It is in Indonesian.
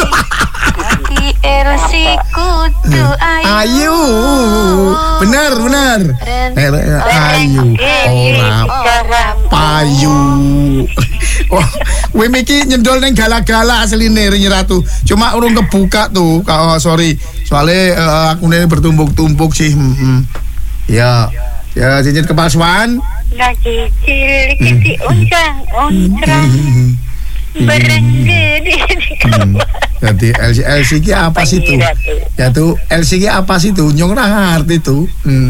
Aki Elsi kudu ayu. Benar. Ayu. Ora payu. Oh, kowe iki nyendol neng gala-gala asline Ring Ratu. Cuma urung kebuka tuh. Oh, sorry. Soalnya aku ini bertumpuk-tumpuk sih. Ya cincin kepalsuan. Nah cicil kiti uncang berenggede. Jadi LC ki apa sih tuh? Ya tuh LC ki apa sih tuh? Nyong ngerti tuh.